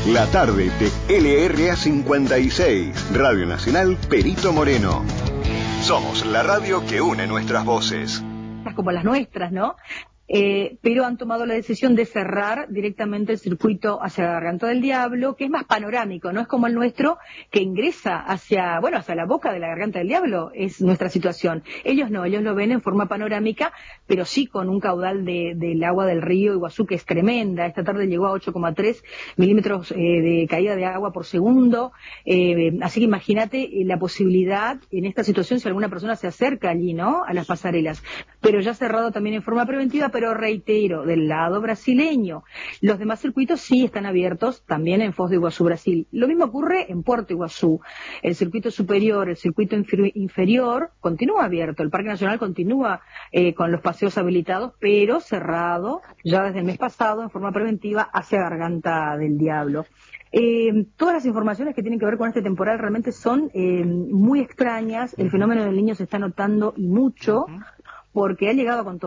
La tarde de LRA 56, Radio Nacional Perito Moreno. Somos la radio que une nuestras voces. Como las nuestras, ¿no? Pero han tomado la decisión de cerrar directamente el circuito hacia la Garganta del Diablo, que es más panorámico, no es como el nuestro, que ingresa hacia la boca de la Garganta del Diablo, es nuestra situación. Ellos no, ellos lo ven en forma panorámica, pero sí con un caudal del agua del río Iguazú que es tremenda. Esta tarde llegó a 8,3 milímetros de caída de agua por segundo, así que imagínate la posibilidad en esta situación si alguna persona se acerca allí, ¿no?, a las pasarelas. Pero ya cerrado también en forma preventiva, pero reitero, del lado brasileño. Los demás circuitos sí están abiertos, también en Foz do Iguazú, Brasil. Lo mismo ocurre en Puerto Iguazú. El circuito superior, el circuito inferior, continúa abierto. El Parque Nacional continúa con los paseos habilitados, pero cerrado ya desde el mes pasado en forma preventiva hacia Garganta del Diablo. Todas las informaciones que tienen que ver con este temporal realmente son muy extrañas. El fenómeno del Niño se está notando y mucho, porque ha llegado con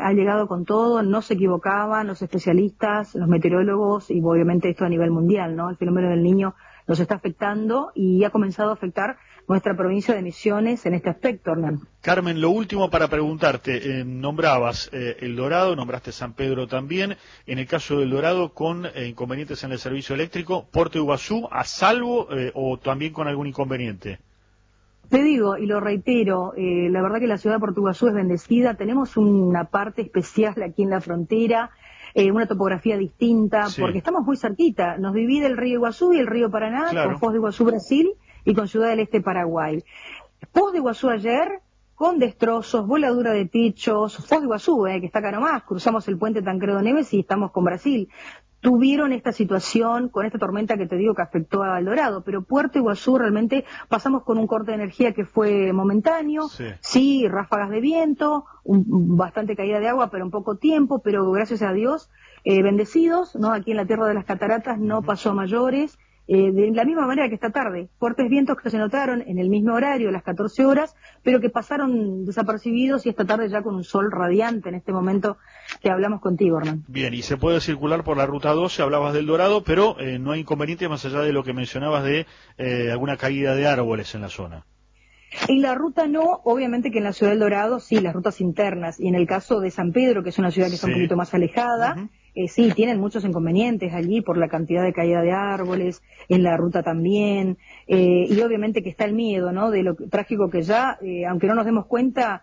todo, no se equivocaban los especialistas, los meteorólogos, y obviamente esto a nivel mundial, ¿no? El fenómeno del Niño nos está afectando y ha comenzado a afectar nuestra provincia de Misiones en este aspecto, Hernán. Carmen, lo último para preguntarte, nombrabas El Dorado, nombraste San Pedro también, en el caso del Dorado con inconvenientes en el servicio eléctrico, Puerto Iguazú, ¿a salvo o también con algún inconveniente? Te digo, y lo reitero, la verdad que la ciudad de Puerto Iguazú es bendecida, tenemos una parte especial aquí en la frontera, una topografía distinta, sí, porque estamos muy cerquita, nos divide el río Iguazú y el río Paraná, claro, con Foz do Iguazú, Brasil, y con Ciudad del Este, Paraguay. Foz do Iguazú ayer, con destrozos, voladura de techos, Foz do Iguazú, que está acá nomás, cruzamos el puente Tancredo Neves y estamos con Brasil. Tuvieron esta situación con esta tormenta que te digo que afectó a El Dorado, pero Puerto Iguazú realmente pasamos con un corte de energía que fue momentáneo, sí, ráfagas de viento, bastante caída de agua, pero en poco tiempo, pero gracias a Dios, bendecidos, ¿no? Aquí en la Tierra de las Cataratas no pasó a mayores. De la misma manera que esta tarde, fuertes vientos que se notaron en el mismo horario, a las 14 horas, pero que pasaron desapercibidos, y esta tarde ya con un sol radiante en este momento que hablamos contigo, Hernán. Bien, y se puede circular por la ruta 12, hablabas del Dorado, pero no hay inconveniente más allá de lo que mencionabas de alguna caída de árboles en la zona. En la ruta no, obviamente que en la ciudad del Dorado sí, las rutas internas, y en el caso de San Pedro, que es una ciudad que está un poquito más alejada, sí, tienen muchos inconvenientes allí por la cantidad de caída de árboles, en la ruta también, y obviamente que está el miedo, ¿no?, de lo trágico que ya, aunque no nos demos cuenta,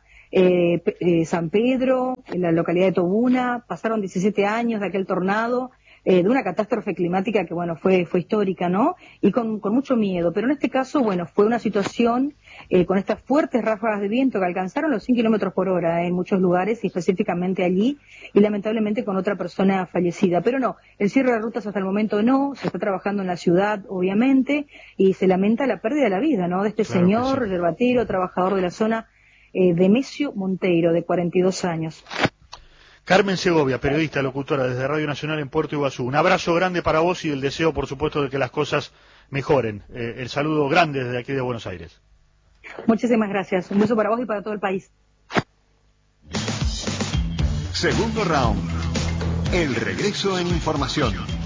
San Pedro, en la localidad de Tobuna, pasaron 17 años de aquel tornado, de una catástrofe climática que, bueno, fue histórica, ¿no?, y con mucho miedo, pero en este caso, bueno, fue una situación con estas fuertes ráfagas de viento que alcanzaron los 100 kilómetros por hora en muchos lugares, y específicamente allí, y lamentablemente con otra persona fallecida. Pero no, el cierre de rutas hasta el momento no, se está trabajando en la ciudad, obviamente, y se lamenta la pérdida de la vida, ¿no?, de este señor, yerbatero, trabajador de la zona, Demesio Monteiro, de 42 años. Carmen Segovia, periodista, locutora desde Radio Nacional en Puerto Iguazú. Un abrazo grande para vos y el deseo, por supuesto, de que las cosas mejoren. El saludo grande desde aquí de Buenos Aires. Muchísimas gracias. Un beso para vos y para todo el país. Segundo round. El regreso en información.